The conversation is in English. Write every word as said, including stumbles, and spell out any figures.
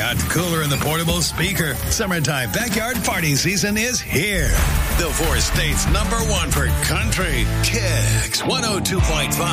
got the cooler and the portable speaker. Summertime backyard party season is here. The four states number one for country. Kicks one oh two point five.